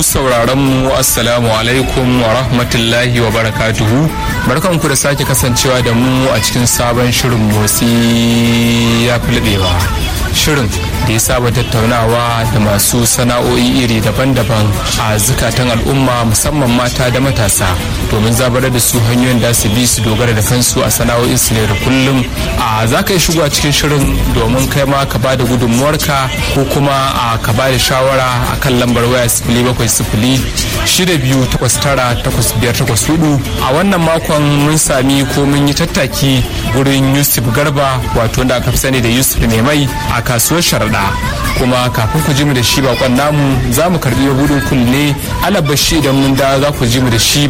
Masu sauraron mu assalamu alaikum wa rahmatullahi wa barakatuhu. Barkanku da sake kasancewa da mu a cikin sabon shirin motsi ya fulbewa. Shirin da ya saba tattaunawa da masu sana'o'i iri daban-daban a zukatan al'umma musamman mata da matasa domin zabar da su hanyoyin da su bi su dogara da kansu a sana'o'in su ne da kullum. Za ka yi shigo a cikin shirin domin kai ma ka bada gudunmuwarka ko kuma ka bada shawara a kan lambar waya 0706298584. A wannan makon mun sami ko mun yi tattaki gurin Yusuf Garba, wato wanda aka fi sani da Yusuf Mai a kasuwar Sharaɗa. Kuma kafin ku ji mu da shi bakon namu za mu karbi budin kunne alabashi idan mun da za ku ji mu da shi